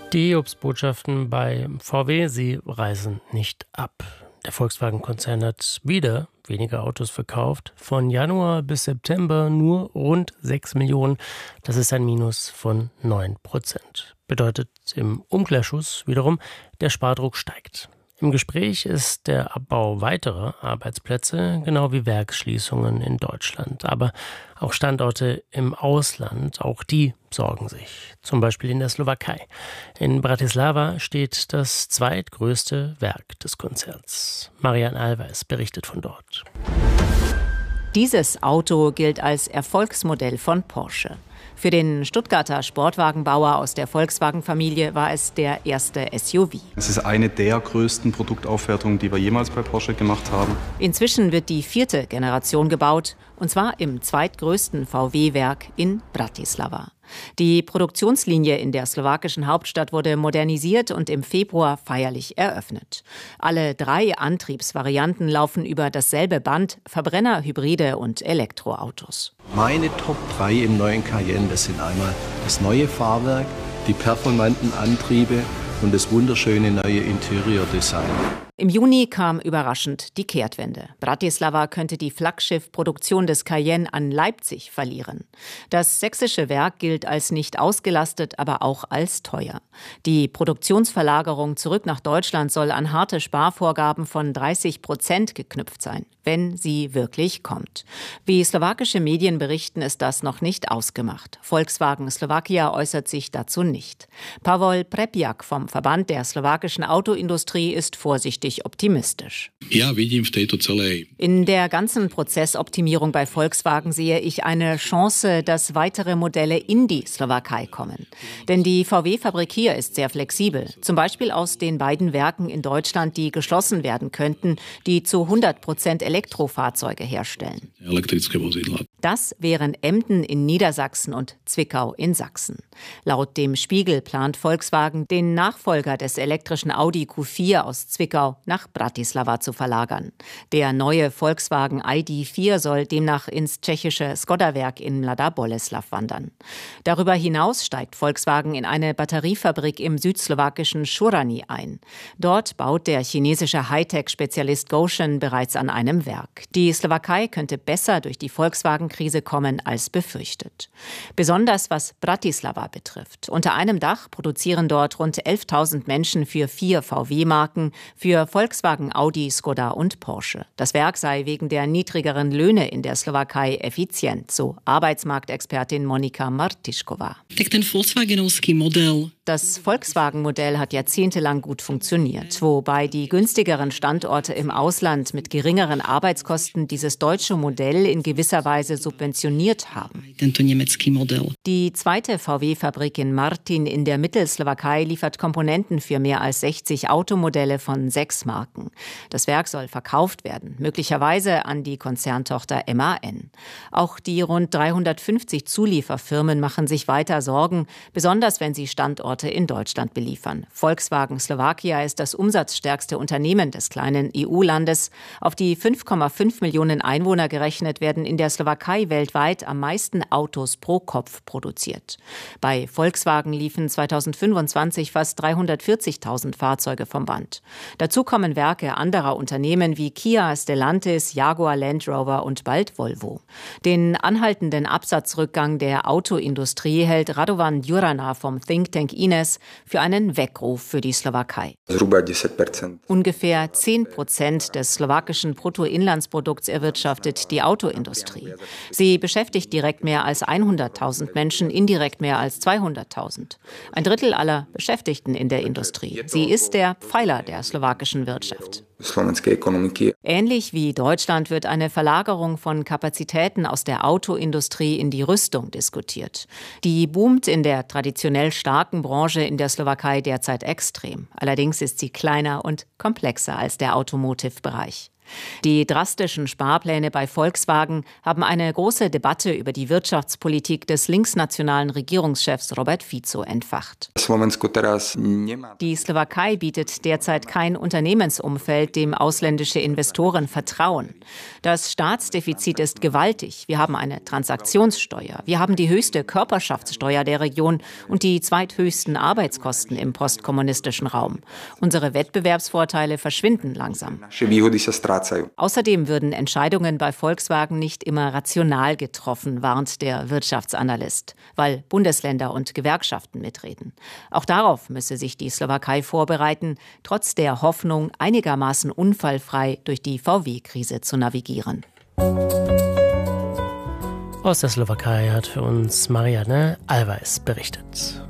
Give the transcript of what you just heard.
Die Hiobsbotschaften bei VW, sie reisen nicht ab. Der Volkswagen-Konzern hat wieder weniger Autos verkauft. Von Januar bis September nur rund 6 Millionen. Das ist ein Minus von 9%. Bedeutet im Umkehrschluss wiederum, der Spardruck steigt. Im Gespräch ist der Abbau weiterer Arbeitsplätze, genau wie Werksschließungen in Deutschland. Aber auch Standorte im Ausland, auch die sorgen sich. Zum Beispiel in der Slowakei. In Bratislava steht das zweitgrößte Werk des Konzerns. Marianne Alweis berichtet von dort. Dieses Auto gilt als Erfolgsmodell von Porsche. Für den Stuttgarter Sportwagenbauer aus der Volkswagen-Familie war es der erste SUV. Es ist eine der größten Produktaufwertungen, die wir jemals bei Porsche gemacht haben. Inzwischen wird die 4. Generation gebaut, und zwar im zweitgrößten VW-Werk in Bratislava. Die Produktionslinie in der slowakischen Hauptstadt wurde modernisiert und im Februar feierlich eröffnet. Alle 3 Antriebsvarianten laufen über dasselbe Band: Verbrenner, Hybride und Elektroautos. Meine Top 3 im neuen Cayenne, das sind einmal das neue Fahrwerk, die performanten Antriebe und das wunderschöne neue Interiordesign. Im Juni kam überraschend die Kehrtwende. Bratislava könnte die Flaggschiffproduktion des Cayenne an Leipzig verlieren. Das sächsische Werk gilt als nicht ausgelastet, aber auch als teuer. Die Produktionsverlagerung zurück nach Deutschland soll an harte Sparvorgaben von 30% geknüpft sein, wenn sie wirklich kommt. Wie slowakische Medien berichten, ist das noch nicht ausgemacht. Volkswagen Slowakia äußert sich dazu nicht. Pavol Prepjak vom Verband der slowakischen Autoindustrie ist vorsichtig optimistisch. In der ganzen Prozessoptimierung bei Volkswagen sehe ich eine Chance, dass weitere Modelle in die Slowakei kommen. Denn die VW-Fabrik hier ist sehr flexibel. Zum Beispiel aus den beiden Werken in Deutschland, die geschlossen werden könnten, die zu 100% Elektrofahrzeuge herstellen. Das wären Emden in Niedersachsen und Zwickau in Sachsen. Laut dem Spiegel plant Volkswagen, den Nachfolger des elektrischen Audi Q4 aus Zwickau nach Bratislava zu verlagern. Der neue Volkswagen ID.4 soll demnach ins tschechische Škoda-Werk in Mladá Boleslav wandern. Darüber hinaus steigt Volkswagen in eine Batteriefabrik im südslowakischen Šurany ein. Dort baut der chinesische Hightech-Spezialist Gotion bereits an einem Werk. Die Slowakei könnte besser durch die Volkswagen-Krise kommen als befürchtet. Besonders was Bratislava betrifft. Unter einem Dach produzieren dort rund 11.000 Menschen für 4 VW-Marken, für Volkswagen, Audi, Škoda und Porsche. Das Werk sei wegen der niedrigeren Löhne in der Slowakei effizient, so Arbeitsmarktexpertin Monika Martišková. Das Volkswagen-Modell hat jahrzehntelang gut funktioniert, wobei die günstigeren Standorte im Ausland mit geringeren Arbeitskosten dieses deutsche Modell in gewisser Weise subventioniert haben. Die zweite VW-Fabrik in Martin in der Mittelslowakei liefert Komponenten für mehr als 60 Automodelle von 6 Marken. Das Werk soll verkauft werden, möglicherweise an die Konzerntochter MAN. Auch die rund 350 Zulieferfirmen machen sich weiter Sorgen, besonders wenn sie Standorte in Deutschland beliefern. Volkswagen Slowakia ist das umsatzstärkste Unternehmen des kleinen EU-Landes. Auf die 5,5 Millionen Einwohner gerechnet werden in der Slowakei weltweit am meisten Autos pro Kopf produziert. Bei Volkswagen liefen 2025 fast 340.000 Fahrzeuge vom Band. Dazu kommen Werke anderer Unternehmen wie Kia, Stellantis, Jaguar Land Rover und bald Volvo. Den anhaltenden Absatzrückgang der Autoindustrie hält Radovan Djurana vom Think Tank Ines für einen Weckruf für die Slowakei. Ungefähr 10% des slowakischen Bruttoinlandsprodukts erwirtschaftet die Autoindustrie. Sie beschäftigt direkt mehr als 100.000 Menschen, indirekt mehr als 200.000. Ein Drittel aller Beschäftigten in der Industrie. Sie ist der Pfeiler der slowakischen Wirtschaft. Ähnlich wie Deutschland wird eine Verlagerung von Kapazitäten aus der Autoindustrie in die Rüstung diskutiert. Die boomt in der traditionell starken Branche in der Slowakei derzeit extrem. Allerdings ist sie kleiner und komplexer als der Automotive-Bereich. Die drastischen Sparpläne bei Volkswagen haben eine große Debatte über die Wirtschaftspolitik des linksnationalen Regierungschefs Robert Fico entfacht. Die Slowakei bietet derzeit kein Unternehmensumfeld, dem ausländische Investoren vertrauen. Das Staatsdefizit ist gewaltig. Wir haben eine Transaktionssteuer. Wir haben die höchste Körperschaftssteuer der Region und die zweithöchsten Arbeitskosten im postkommunistischen Raum. Unsere Wettbewerbsvorteile verschwinden langsam. Außerdem würden Entscheidungen bei Volkswagen nicht immer rational getroffen, warnt der Wirtschaftsanalyst, weil Bundesländer und Gewerkschaften mitreden. Auch darauf müsse sich die Slowakei vorbereiten, trotz der Hoffnung, einigermaßen unfallfrei durch die VW-Krise zu navigieren. Aus der Slowakei hat für uns Marianne Allweis berichtet.